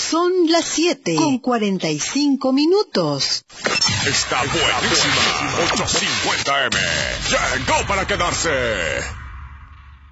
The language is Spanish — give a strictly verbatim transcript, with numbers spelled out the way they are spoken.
Son las siete con cuarenta y cinco minutos. Está buenísima. ocho cincuenta eme. Llegó para quedarse.